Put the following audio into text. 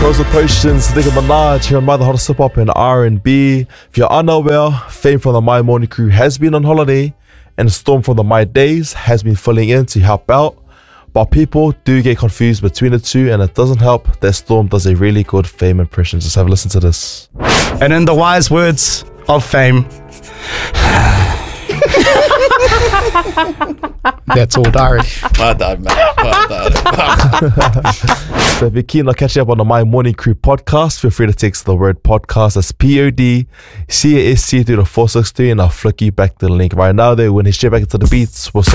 Those are questions. Nicki Minaj here on My The Hottest Hip Hop and R&B. If you're unaware, Fame from the My Morning Crew has been on holiday, and Storm from the My Days has been filling in to help out. But people do get confused between the two, and it doesn't help that Storm does a really good Fame impression. Just have a listen to this. And in the wise words of Fame, that's all, Dari. Well done, man. Well done. So if you're keen on catching up on the My Morning Crew podcast, feel free to text the word podcast, that's PODCAST through the 463, and I'll flick you back to the link right now. They went straight back into the beats.